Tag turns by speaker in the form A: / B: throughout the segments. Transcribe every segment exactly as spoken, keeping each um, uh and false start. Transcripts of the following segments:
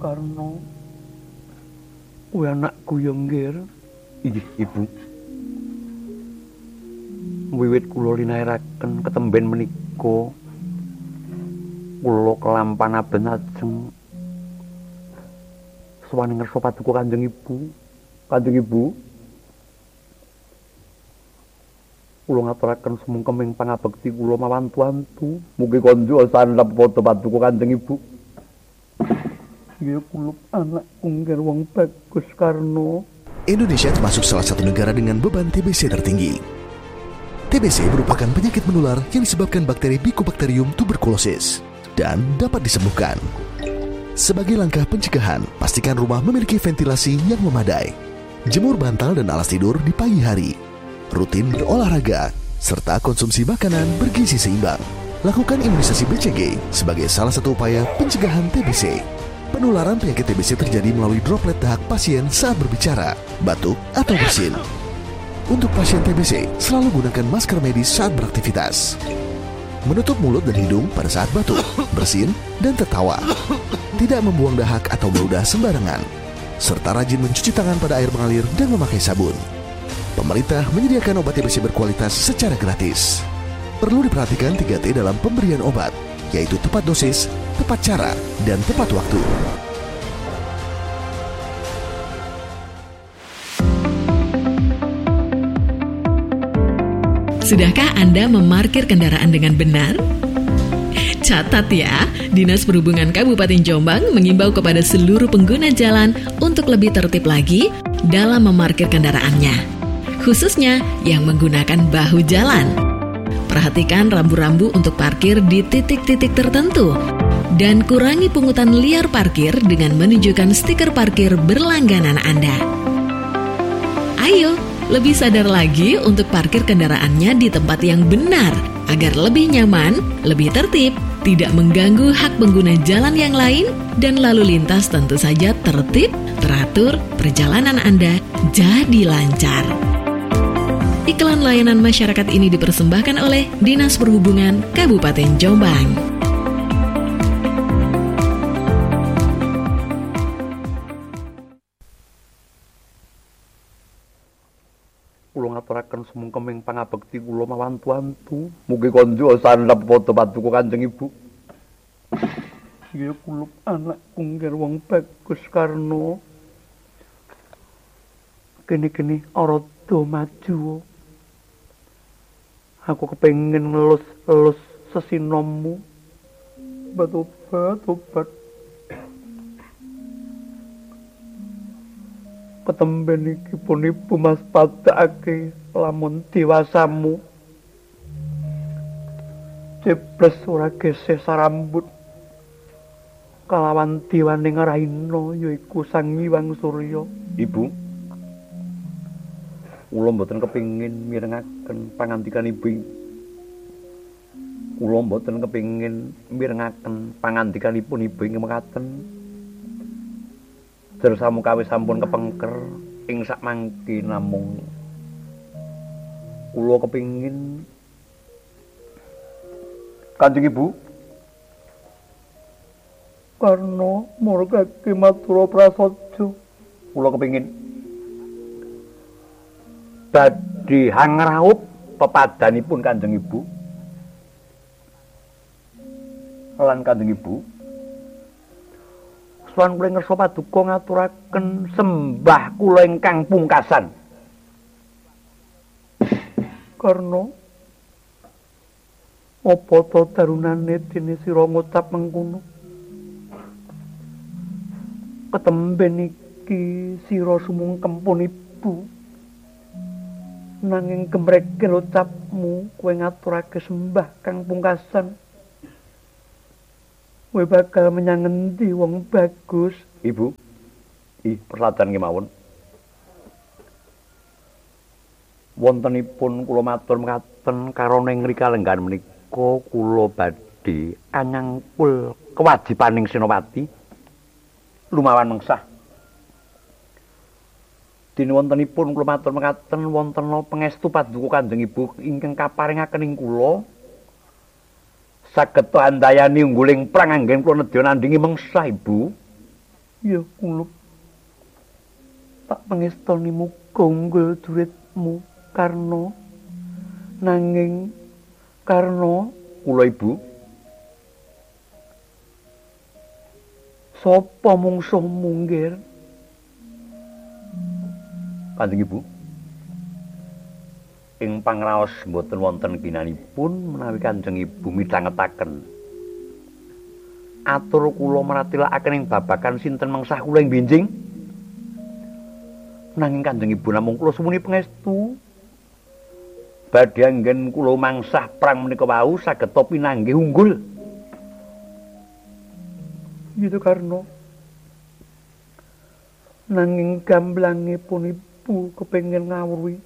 A: Karna kuwi anakku ya nggir.
B: Inggih, Ibu. Wiwit kula linairaken ketemben menika kula kelampan aben ajeng suwane ngersa paduka Kanjeng Ibu. Kanjeng Ibu, kula ngaturaken sumengkeming pangabekti kula mawantu-wantu. Mugi konjo sandhep foto paduka Kanjeng Ibu.
A: Ya kulup anakku nggir wong bagus Karna.
C: Indonesia termasuk salah satu negara dengan beban T B C tertinggi. T B C merupakan penyakit menular yang disebabkan bakteri Mycobacterium tuberculosis dan dapat disembuhkan. Sebagai langkah pencegahan, pastikan rumah memiliki ventilasi yang memadai. Jemur bantal dan alas tidur di pagi hari. Rutin berolahraga, serta konsumsi makanan bergizi seimbang. Lakukan imunisasi B C G sebagai salah satu upaya pencegahan T B C. Penularan penyakit T B C terjadi melalui droplet dahak pasien saat berbicara, batuk, atau bersin. Untuk pasien T B C, selalu gunakan masker medis saat beraktivitas. Menutup mulut dan hidung pada saat batuk, bersin, dan tertawa. Tidak membuang dahak atau meludah sembarangan. Serta rajin mencuci tangan pada air mengalir dan memakai sabun. Pemerintah menyediakan obat T B C berkualitas secara gratis. Perlu diperhatikan tiga T dalam pemberian obat, yaitu tepat dosis, tepat cara, dan tepat waktu.
D: Sudahkah Anda memarkir kendaraan dengan benar? Catat ya, Dinas Perhubungan Kabupaten Jombang mengimbau kepada seluruh pengguna jalan untuk lebih tertib lagi dalam memarkir kendaraannya, khususnya yang menggunakan bahu jalan. Perhatikan rambu-rambu untuk parkir di titik-titik tertentu dan kurangi pungutan liar parkir dengan menunjukkan stiker parkir berlangganan Anda. Ayo, lebih sadar lagi untuk parkir kendaraannya di tempat yang benar agar lebih nyaman, lebih tertib, tidak mengganggu hak pengguna jalan yang lain, dan lalu lintas tentu saja tertib, teratur, perjalanan Anda jadi lancar. Iklan layanan masyarakat ini dipersembahkan oleh Dinas Perhubungan Kabupaten Jombang.
B: Kula ngaturaken sumengkeming pangabekti kula mawantu-wantu. Mugi konjo sandhep foto paduka Kanjeng Ibu.
A: Ya kulup anakku nggir wong bagus Karna. Kene-kene rada maju. Aku kepengen ngelus-elus sesinomu. Obat-obat, obat. Ketemben iki pun ibu mas padake lamun diwasamu. Jebles ora geseh sarambut. Kalawan diwane ngrahina yaiku Sang Hyang Surya.
B: Ibu, kula mboten kepingin mirengaken pangandikan Ibu. Kula mboten kepingin mirengaken pangandikanipun Ibu ing mekaten. Jer samukawis sampun kepengker ing sakmangke namung kula kepingin Kanjeng Ibu
A: Karna murgake matura prasaja.
B: Kula kepingin badhe hangraup pepadanipun Kanjeng Ibu lan Kanjeng Ibu Suwan kula ngersa paduka ngaturaken sembah kula ingkang pungkasan.
A: Karna apa to darunane dene sira ngucap mengkono? Ketemben iki sira sumungkem pun Ibu. Nanging gemreke ucapmu kowe ngaturake sembah kang pungkasan. Kowe bakal menyang endi wong bagus?
B: Ibu, ih perladan kemawon. Wontenipun kula matur mekaten karana ing mrika lenggan menika kula badhe anyangkul kewajibaning Senopati lumawan mengsah. Dene wontenipun kula matur mekaten wonten pangestu paduka Kanjeng Ibu ingkang kaparingaken ing kula saged andayani ungguling prang anggen kula nedya nandhingi mengsah Ibu.
A: Ya kula tak pangestoni muga unggul duritmu Karna. Nanging Karna,
B: kula Ibu.
A: Sapa mungsuhmu nggih?
B: Kanjeng Ibu. Ing pangraos mboten wonten kinanipun menawi Kanjeng Ibu midhangetaken. Atur kula maratelaken ing babagan sinten mengsah kula ing benjing. Nanging Kanjeng Ibu namung kula sumuni pangestu. Badhe anggen kula mangsah prang menika wau saged pinanggih unggul.
A: Gitu Karna. Nanging gamblangipun Ibu kepengin ngawruhi.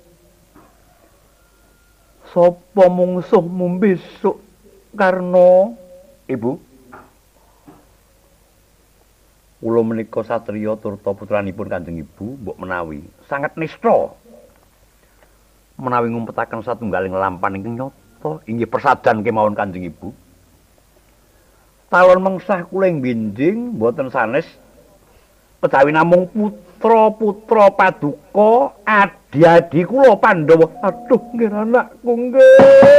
A: Sapa mungsuhmu besok Karna?
B: Ibu. Kula menika satriya turta putranipun Kanjeng Ibu, mbok menawi sanget nistha menawi ngumpetaken satunggaling lampan ingkang nyata inggih persadan kemawon Kanjeng Ibu. Taun mengsah kula ing benjing mboten sanes kejawi namung putra-putra paduka adi-adi kula Pandhawa.
A: Aduh nggih anakku nggih.